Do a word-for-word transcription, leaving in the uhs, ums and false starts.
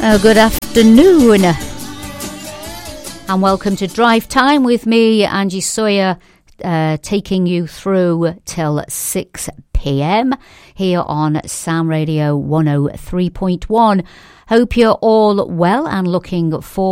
Oh, good afternoon and welcome to Drive Time with me, Angie Sawyer, uh, taking you through till six p.m. here on Sam Radio one oh three point one. Hope you're all well and looking forward